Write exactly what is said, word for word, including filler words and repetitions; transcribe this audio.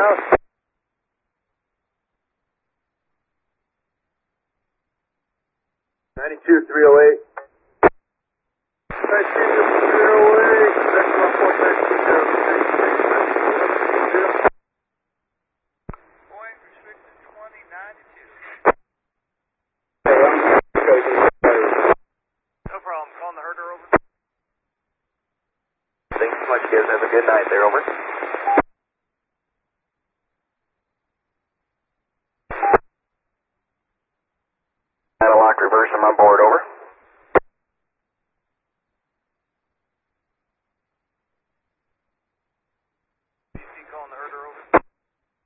house. ninety-two three oh eight. ninety-two three oh eight, decimal four six two zero. Boeing restricted twenty ninety-two. No problem. Calling the herder over. Thanks so much, guys. Have a good night there, over. Lock reverse, I'm on board, over.